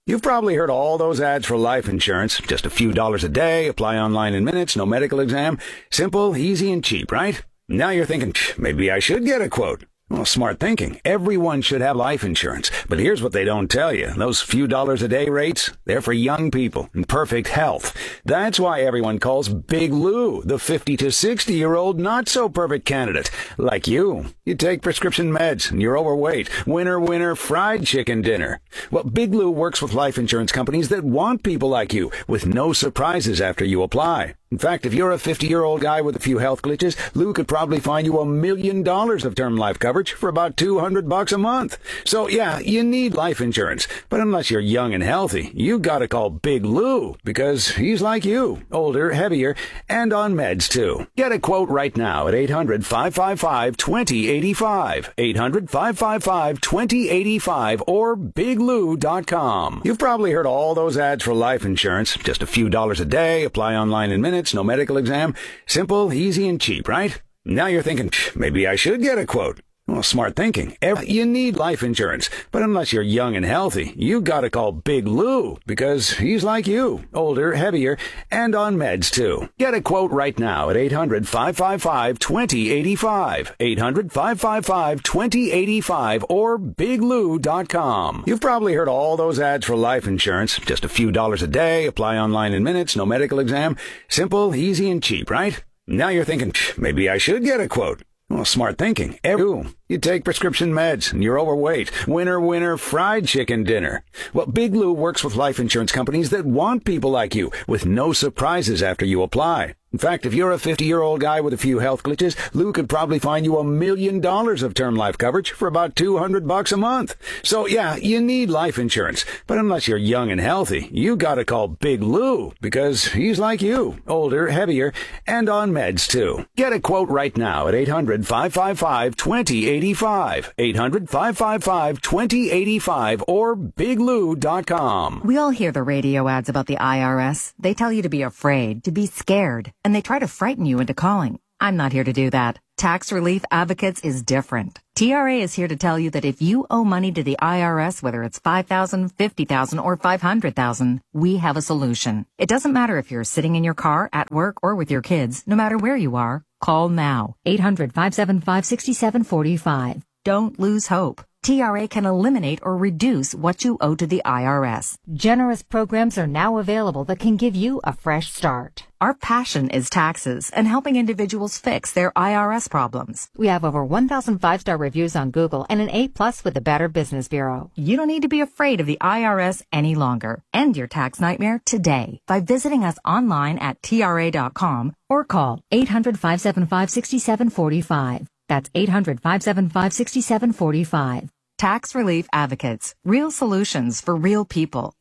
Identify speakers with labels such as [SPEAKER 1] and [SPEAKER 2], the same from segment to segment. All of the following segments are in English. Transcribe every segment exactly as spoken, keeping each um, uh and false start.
[SPEAKER 1] You've probably heard all those ads for life insurance. Just a few dollars a day, apply online in minutes, no medical exam. Simple, easy, and cheap, right? Now you're thinking, maybe I should get a quote. Well, smart thinking. Everyone should have life insurance. But here's what they don't tell you. Those few dollars a day rates, they're for young people in perfect health. That's why everyone calls Big Lou the fifty to sixty-year-old not-so-perfect candidate. Like you. You take prescription meds and you're overweight. Winner, winner, fried chicken dinner. Well, Big Lou works with life insurance companies that want people like you with no surprises after you apply. In fact, if you're a fifty-year-old guy with a few health glitches, Lou could probably find you a million dollars of term life coverage for about two hundred bucks a month. So yeah, you need life insurance. But unless you're young and healthy, you gotta call Big Lou because he's like you, older, heavier, and on meds too. Get a quote right now at eight hundred, five five five, two zero eight five, eight hundred, five five five, two zero eight five, or big lou dot com. You've probably heard all those ads for life insurance. Just a few dollars a day, apply online in minutes, no medical exam. Simple, easy, and cheap, right? Now you're thinking, maybe I should get a quote. Well, smart thinking. Every, you need life insurance. But unless you're young and healthy, you gotta call Big Lou because he's like you, older, heavier, and on meds too. Get a quote right now at eight hundred, five five five, two zero eight five, eight hundred, five five five, two zero eight five, or big lou dot com. You've probably heard all those ads for life insurance. Just a few dollars a day, apply online in minutes, no medical exam. Simple, easy, and cheap, right? Now you're thinking, maybe I should get a quote. Well, smart thinking. Every, you take prescription meds and you're overweight. Winner, winner, fried chicken dinner. Well, Big Lou works with life insurance companies that want people like you with no surprises after you apply. In fact, if you're a fifty-year-old guy with a few health glitches, Lou could probably find you a million dollars of term life coverage for about two hundred bucks a month. So yeah, you need life insurance. But unless you're young and healthy, you gotta call Big Lou because he's like you, older, heavier, and on meds too. Get a quote right now at eight hundred, five five five, two zero eight five, eight hundred, five five five, two zero eight five, or big lou dot com.
[SPEAKER 2] We all hear the radio ads about the I R S. They tell you to be afraid, to be scared, and they try to frighten you into calling. I'm not here to do that. Tax Relief Advocates is different. T R A is here to tell you that if you owe money to the I R S, whether it's five thousand dollars, fifty thousand dollars, or five hundred thousand dollars, we have a solution. It doesn't matter if you're sitting in your car, at work, or with your kids. No matter where you are, call now. eight hundred, five seven five, six seven four five. Don't lose hope. T R A can eliminate or reduce what you owe to the I R S.
[SPEAKER 3] Generous programs are now available that can give you a fresh start.
[SPEAKER 2] Our passion is taxes and helping individuals fix their I R S problems.
[SPEAKER 3] We have over one thousand five-star reviews on Google and an A plus with the Better Business Bureau.
[SPEAKER 2] You don't need to be afraid of the I R S any longer. End your tax nightmare today by visiting us online at T R A dot com or call eight hundred, five seven five, six seven four five. That's eight hundred, five seven five, six seven four five. Tax Relief Advocates. Real solutions for real people.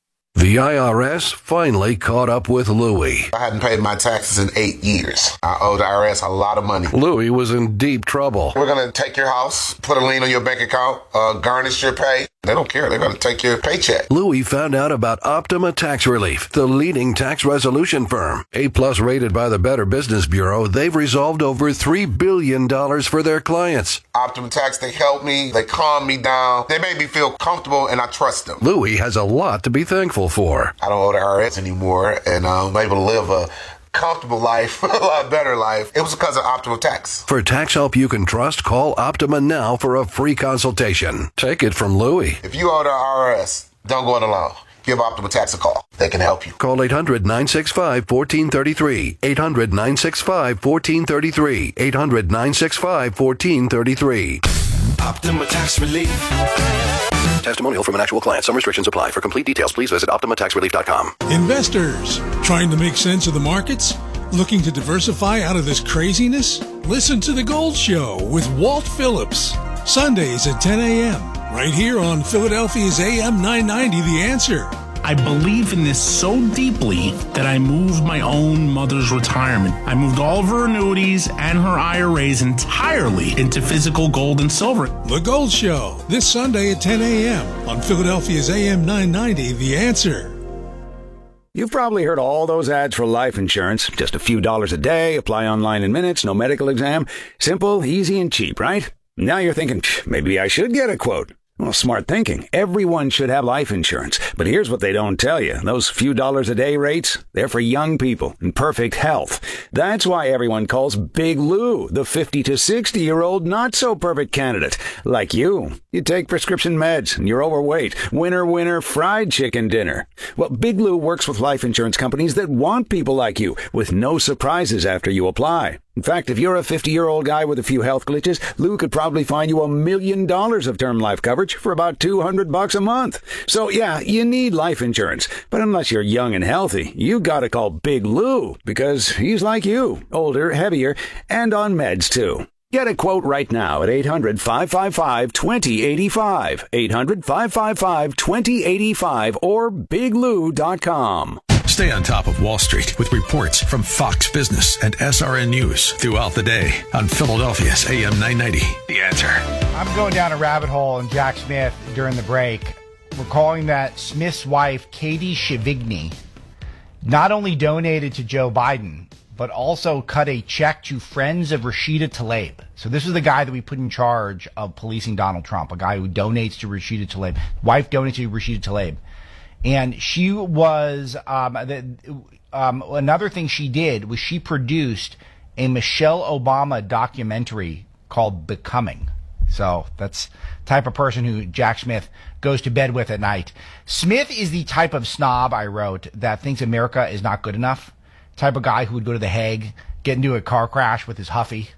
[SPEAKER 4] The I R S finally caught up with Louie.
[SPEAKER 5] I hadn't paid my taxes in eight years. I owed the I R S a lot of money.
[SPEAKER 4] Louie was in deep trouble.
[SPEAKER 5] We're going to take your house, put a lien on your bank account, uh, garnish your pay. They don't care. They're going to take your paycheck.
[SPEAKER 4] Louie found out about Optima Tax Relief, the leading tax resolution firm. A-plus rated by the Better Business Bureau, they've resolved over three billion dollars for their clients.
[SPEAKER 5] Optima Tax, they help me. They calm me down. They made me feel comfortable, and I trust them.
[SPEAKER 4] Louie has a lot to be thankful for.
[SPEAKER 5] I don't owe the I R S anymore, and I'm able to live a comfortable life, a lot better life. It was because of Optima Tax.
[SPEAKER 4] For tax help you can trust, call Optima now for a free consultation. Take it from Louie.
[SPEAKER 5] If you owe the I R S, don't go it alone. Give Optima Tax a call. They can help you.
[SPEAKER 4] Call eight hundred, nine six five, one four three three. eight hundred, nine six five, one four three three. eight hundred, nine six five, one four three three.
[SPEAKER 6] Optima Tax Relief.
[SPEAKER 4] Testimonial from an actual client. Some restrictions apply. For complete details, please visit optima tax relief dot com.
[SPEAKER 7] Investors, trying to make sense of the markets? Looking to diversify out of this craziness? Listen to The Gold Show with Walt Phillips. Sundays at ten a.m. right here on Philadelphia's A M nine ninety, The Answer.
[SPEAKER 8] I believe in this so deeply that I moved my own mother's retirement. I moved all of her annuities and her I R As entirely into physical gold and silver.
[SPEAKER 7] The Gold Show, this Sunday at ten a.m. on Philadelphia's A M nine ninety, The Answer.
[SPEAKER 1] You've probably heard all those ads for life insurance. Just a few dollars a day, apply online in minutes, no medical exam. Simple, easy, and cheap, right? Now you're thinking, maybe I should get a quote. Well, smart thinking. Everyone should have life insurance. But here's what they don't tell you. Those few dollars a day rates, they're for young people in perfect health. That's why everyone calls Big Lou the fifty to sixty-year-old not-so-perfect candidate. Like you. You take prescription meds and you're overweight. Winner, winner, fried chicken dinner. Well, Big Lou works with life insurance companies that want people like you with no surprises after you apply. In fact, if you're a fifty-year-old guy with a few health glitches, Lou could probably find you a million dollars of term life coverage for about two hundred bucks a month. So yeah, you need life insurance. But unless you're young and healthy, you gotta call Big Lou because he's like you, older, heavier, and on meds too. Get a quote right now at eight hundred, five five five, two zero eight five, eight hundred, five five five, two zero eight five, or big lou dot com.
[SPEAKER 9] Stay on top of Wall Street with reports from Fox Business and S R N News throughout the day on Philadelphia's A M nine ninety. The Answer.
[SPEAKER 10] I'm going down a rabbit hole on Jack Smith during the break, recalling that Smith's wife, Katie Shivigny, not only donated to Joe Biden, but also cut a check to Friends of Rashida Tlaib. So this was the guy that we put in charge of policing Donald Trump, a guy who donates to Rashida Tlaib. Wife donates to Rashida Tlaib. And she was, um, the, um, another thing she did was she produced a Michelle Obama documentary called Becoming. So that's the type of person who Jack Smith goes to bed with at night. Smith is the type of snob, I wrote, that thinks America is not good enough. Type of guy who would go to The Hague, get into a car crash with his Huffy.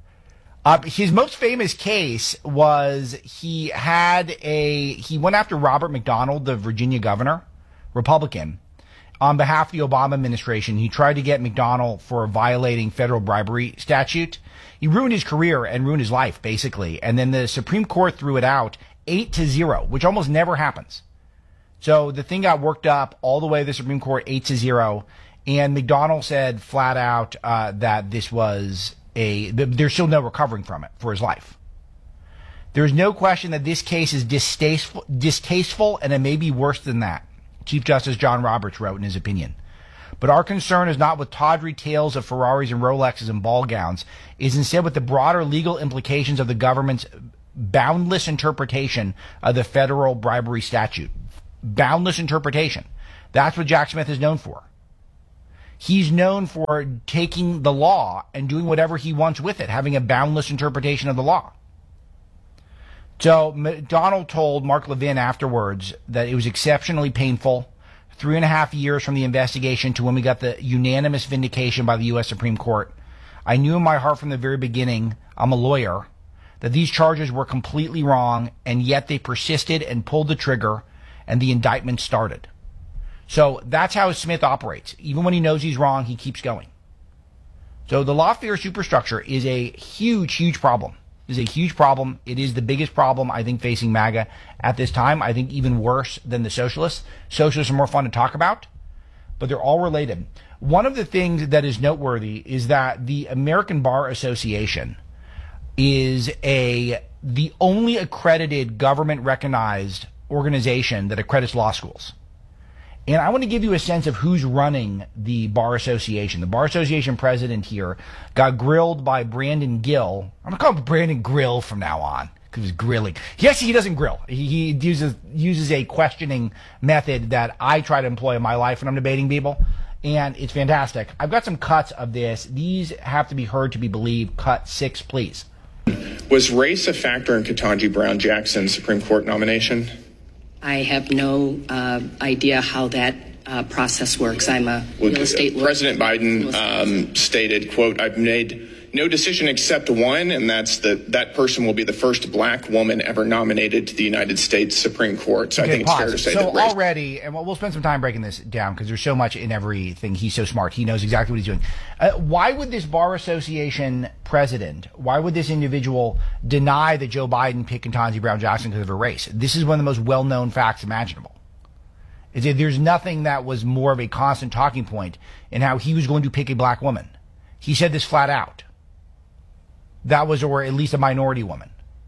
[SPEAKER 10] Uh, his most famous case was he had a, he went after Robert McDonald, the Virginia governor, Republican, on behalf of the Obama administration. He tried to get McDonald for violating federal bribery statute. He ruined his career and ruined his life, basically. And then the Supreme Court threw it out eight to zero, which almost never happens. So the thing got worked up all the way to the Supreme Court, eight to zero. And McDonald said flat out uh, that this was a, there's still no recovering from it for his life. There's no question that this case is distasteful, distasteful, and it may be worse than that, Chief Justice John Roberts wrote in his opinion. But our concern is not with tawdry tales of Ferraris and Rolexes and ball gowns, is instead with the broader legal implications of the government's boundless interpretation of the federal bribery statute. Boundless interpretation. That's what Jack Smith is known for. He's known for taking the law and doing whatever he wants with it, having a boundless interpretation of the law. So McDonald told Mark Levin afterwards that it was exceptionally painful, three and a half years from the investigation to when we got the unanimous vindication by the U S Supreme Court. I knew in my heart from the very beginning, I'm a lawyer, that these charges were completely wrong, and yet they persisted and pulled the trigger, and the indictment started. So that's how Smith operates. Even when he knows he's wrong, he keeps going. So the lawfare superstructure is a huge, huge problem. It is a huge problem. It is the biggest problem, I think, facing MAGA at this time. I think even worse than the socialists. Socialists are more fun to talk about, but they're all related. One of the things that is noteworthy is that the American Bar Association is a the only accredited government-recognized organization that accredits law schools. And I want to give you a sense of who's running the Bar Association. The Bar Association president here got grilled by Brandon Gill. I'm going to call him Brandon Grill from now on because he's grilling. Yes, he doesn't grill. He, he uses uses a questioning method that I try to employ in my life when I'm debating people, and it's fantastic. I've got some cuts of this. These have to be heard to be believed. Cut six, please.
[SPEAKER 11] Was race a factor in Ketanji Brown Jackson's Supreme Court nomination?
[SPEAKER 12] I have no uh, idea how that uh, process works. I'm a
[SPEAKER 11] well,
[SPEAKER 12] real estate lawyer.
[SPEAKER 11] President Biden um, stated, quote, I've made no decision except one, and that's that that person will be the first black woman ever nominated to the United States Supreme Court. So okay, I think pause. It's fair to say
[SPEAKER 10] so
[SPEAKER 11] that race-
[SPEAKER 10] already, and we'll spend some time breaking this down because there's so much in everything. He's so smart. He knows exactly what he's doing. Uh, why would this Bar Association president, why would this individual deny that Joe Biden picked Ketanji Brown Jackson because of her race? This is one of the most well-known facts imaginable. Is that there's nothing that was more of a constant talking point in how he was going to pick a black woman. He said this flat out. That was, or at least a minority woman.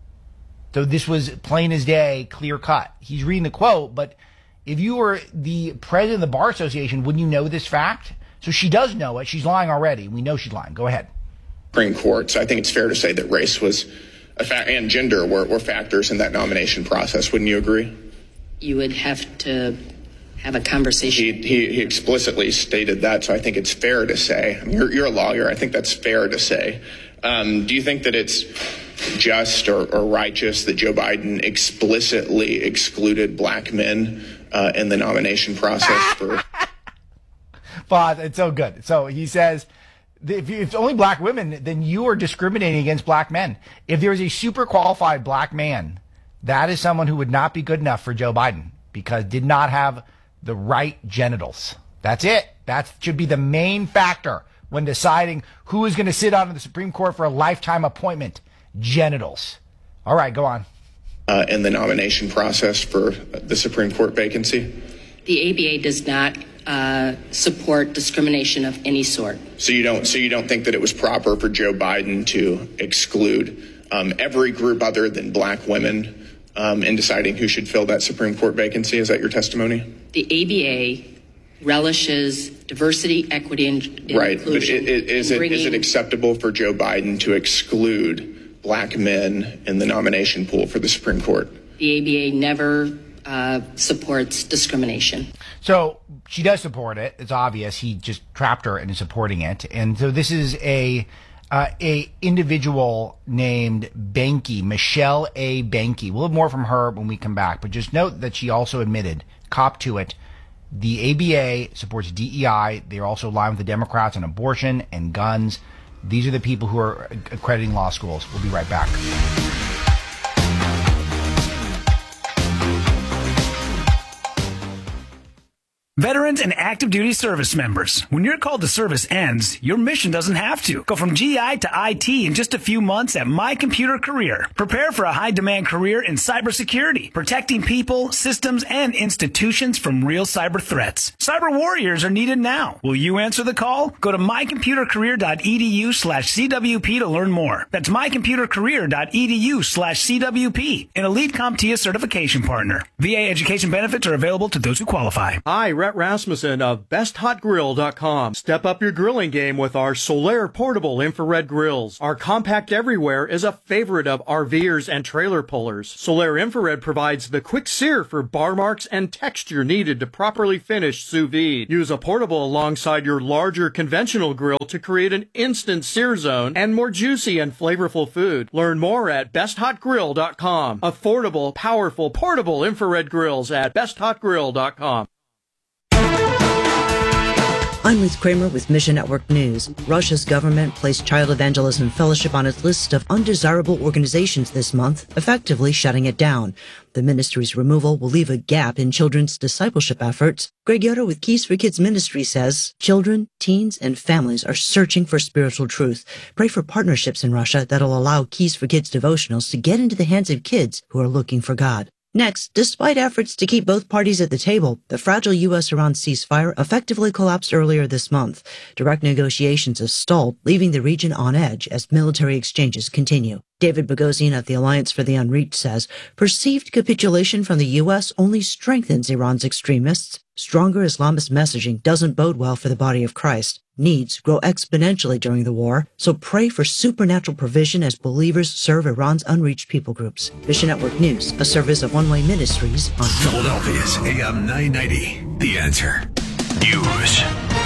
[SPEAKER 10] So this was plain as day, clear cut. He's reading the quote, but if you were the president of the Bar Association, wouldn't you know this fact? So she does know it. She's lying already. We know she's lying. Go ahead.
[SPEAKER 11] Supreme Court. So I think it's fair to say that race was a fa- and gender were, were factors in that nomination process. Wouldn't you agree?
[SPEAKER 12] You would have to have a conversation.
[SPEAKER 11] He, he, he explicitly stated that, so I think it's fair to say. I mean, you're, you're a lawyer. I think that's fair to say. Um, do you think that it's just or, or righteous that Joe Biden explicitly excluded black men uh, in the nomination process for?
[SPEAKER 10] But it's so good. So he says, if, you, if it's only black women, then you are discriminating against black men. If there is a super qualified black man, that is someone who would not be good enough for Joe Biden because did not have the right genitals. That's it. That should be the main factor when deciding who is going to sit on the Supreme Court for a lifetime appointment. Genitals. All right, go on.
[SPEAKER 11] Uh, in the nomination process for the Supreme Court vacancy?
[SPEAKER 12] The A B A does not uh, support discrimination of any sort.
[SPEAKER 11] So you don't. So you don't think that it was proper for Joe Biden to exclude um, every group other than black women um, in deciding who should fill that Supreme Court vacancy? Is that your testimony?
[SPEAKER 12] The A B A relishes diversity, equity, and inclusion.
[SPEAKER 11] Right, but it, it, is it is it acceptable for Joe Biden to exclude black men in the nomination pool for the Supreme Court?
[SPEAKER 12] The A B A never uh, supports discrimination.
[SPEAKER 10] So she does support it. It's obvious. He just trapped her into supporting it. And so this is a uh, a individual named Banky, Michelle A. Banky. We'll have more from her when we come back. But just note that she also admitted, cop to it, the A B A supports D E I. They're also aligned with the Democrats on abortion and guns. These are the people who are accrediting law schools. We'll be right back.
[SPEAKER 13] Veterans and active duty service members, when your call to service ends, your mission doesn't have to. Go from G I to I T in just a few months at My Computer Career. Prepare for a high-demand career in cybersecurity, protecting people, systems, and institutions from real cyber threats. Cyber warriors are needed now. Will you answer the call? Go to mycomputercareer.edu slash CWP to learn more. That's mycomputercareer.edu slash CWP, an Elite CompTIA certification partner. V A education benefits are available to those who qualify.
[SPEAKER 14] Hi, Rhett Rasmussen of best hot grill dot com. Step up your grilling game with our Solaire portable infrared grills. Our compact everywhere is a favorite of RVers and trailer pullers. Solaire infrared provides the quick sear for bar marks and texture needed to properly finish sous vide. Use a portable alongside your larger conventional grill to create an instant sear zone and more juicy and flavorful food. Learn more at best hot grill dot com. Affordable, powerful, portable infrared grills at best hot grill dot com.
[SPEAKER 15] I'm Ruth Kramer with Mission Network News. Russia's government placed Child Evangelism Fellowship on its list of undesirable organizations this month, effectively shutting it down. The ministry's removal will leave a gap in children's discipleship efforts. Greg Yoder with Keys for Kids Ministry says children, teens, and families are searching for spiritual truth. Pray for partnerships in Russia that'll allow Keys for Kids devotionals to get into the hands of kids who are looking for God. Next, despite efforts to keep both parties at the table, the fragile U S Iran ceasefire effectively collapsed earlier this month. Direct negotiations have stalled, leaving the region on edge as military exchanges continue. David Bogosian of the Alliance for the Unreached says perceived capitulation from the U S only strengthens Iran's extremists. Stronger Islamist messaging doesn't bode well for the body of Christ. Needs grow exponentially during the war, so pray for supernatural provision as believers serve Iran's unreached people groups. Mission Network News, a service of One Way Ministries on
[SPEAKER 9] Philadelphia's A M nine ninety. The Answer News.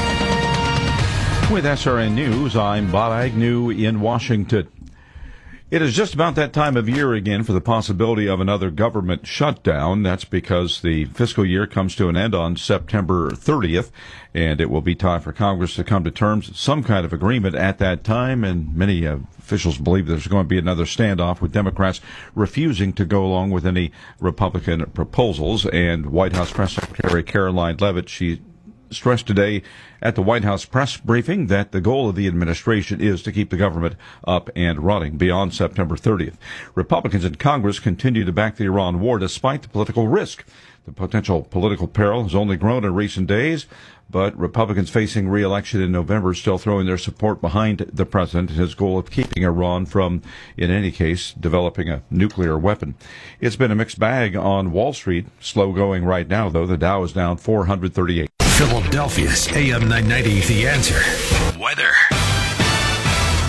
[SPEAKER 16] With S R N News, I'm Bob Agnew in Washington. It is just about that time of year again for the possibility of another government shutdown. That's because the fiscal year comes to an end on September thirtieth, and it will be time for Congress to come to terms with some kind of agreement at that time, and many uh, officials believe there's going to be another standoff with Democrats refusing to go along with any Republican proposals. And White House Press Secretary Caroline Leavitt, she stressed today at the White House press briefing that the goal of the administration is to keep the government up and running beyond September thirtieth. Republicans in Congress continue to back the Iran war despite the political risk. The potential political peril has only grown in recent days, but Republicans facing re-election in November still throwing their support behind the president and his goal of keeping Iran from, in any case, developing a nuclear weapon. It's been a mixed bag on Wall Street. Slow going right now, though. The Dow is down four hundred thirty-eight.
[SPEAKER 9] Philadelphia's A M nine ninety, The Answer. Weather.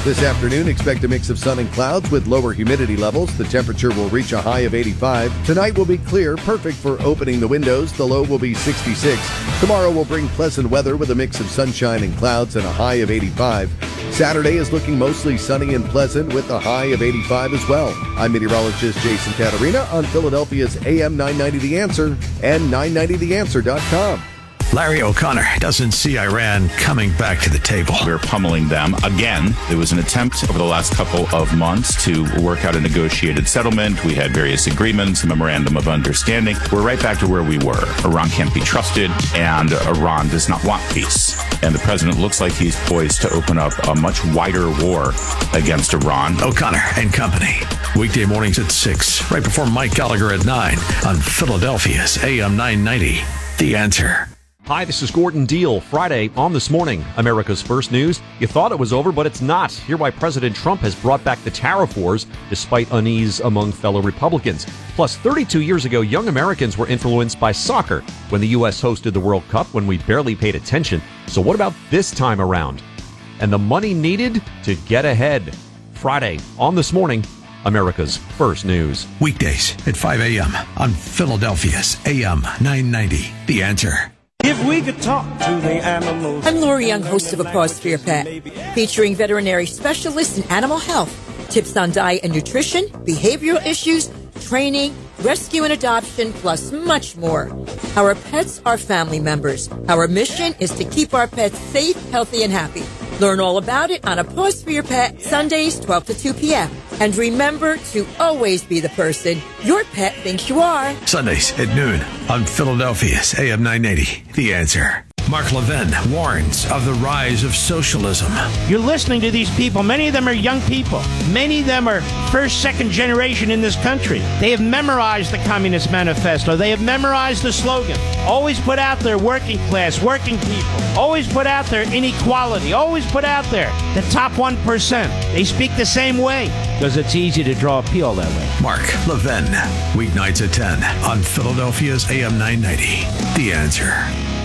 [SPEAKER 17] This afternoon, expect a mix of sun and clouds with lower humidity levels. The temperature will reach a high of eighty-five. Tonight will be clear, perfect for opening the windows. The low will be sixty-six. Tomorrow will bring pleasant weather with a mix of sunshine and clouds and a high of eighty-five. Saturday is looking mostly sunny and pleasant with a high of eighty-five as well. I'm meteorologist Jason Caterina on Philadelphia's A M nine ninety The Answer and nine ninety the answer dot com.
[SPEAKER 9] Larry O'Connor doesn't see Iran coming back to the table.
[SPEAKER 18] We're pummeling them again. There was an attempt over the last couple of months to work out a negotiated settlement. We had various agreements, a memorandum of understanding. We're right back to where we were. Iran can't be trusted, and Iran does not want peace. And the president looks like he's poised to open up a much wider war against Iran.
[SPEAKER 9] O'Connor and Company. Weekday mornings at six, right before Mike Gallagher at nine on Philadelphia's A M nine ninety. The Answer.
[SPEAKER 19] Hi, this is Gordon Deal. Friday on This Morning, America's First News. You thought it was over, but it's not. Hear why President Trump has brought back the tariff wars despite unease among fellow Republicans. Plus, thirty-two years ago, young Americans were influenced by soccer when the U S hosted the World Cup when we barely paid attention. So what about this time around? And the money needed to get ahead. Friday on This Morning, America's First News.
[SPEAKER 9] Weekdays at five a.m. on Philadelphia's A M nine ninety. The Answer.
[SPEAKER 20] If we could talk to the animals.
[SPEAKER 21] I'm Lori Young, host of A Pause for Your Pet, featuring veterinary specialists in animal health, tips on diet and nutrition, behavioral issues, training, rescue and adoption, plus much more. Our pets are family members. Our mission is to keep our pets safe, healthy, and happy. Learn all about it on A Pause for Your Pet, Sundays, twelve to two p.m. And remember to always be the person your pet thinks you are.
[SPEAKER 9] Sundays at noon on Philadelphia's A M nine eighty. The Answer. Mark Levin warns of the rise of socialism.
[SPEAKER 20] You're listening to these people. Many of them are young people. Many of them are first, second generation in this country. They have memorized the Communist Manifesto. They have memorized the slogan. Always put out there working class, working people. Always put out there inequality. Always put out there the top one percent. They speak the same way because it's easy to draw appeal that way.
[SPEAKER 9] Mark Levin, weeknights at ten on Philadelphia's A M nine ninety. The Answer.